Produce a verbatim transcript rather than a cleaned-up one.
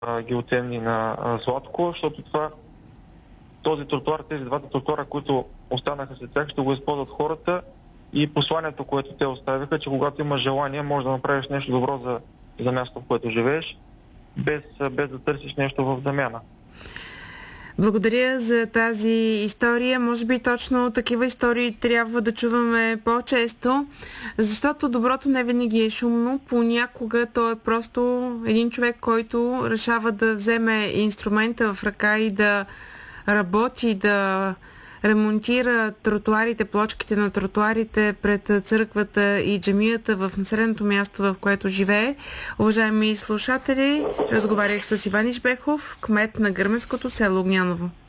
а, ги оценни на а, сладко, защото това, този тротуар, тези двата тротуара, които останаха след тях, ще го използват хората и посланието, което те оставиха, че когато имаш желание, можеш да направиш нещо добро за, за място, в което живееш, без, без да търсиш нещо в замяна. Благодаря за тази история. Може би точно такива истории трябва да чуваме по-често, защото доброто не винаги е шумно. Понякога то е просто един човек, който решава да вземе инструмента в ръка и да работи, да ремонтира тротуарите, плочките на тротуарите пред църквата и джамията в населеното място, в което живее. Уважаеми слушатели, разговарях с Иван Ишбехов, кмет на гърменското село Огняново.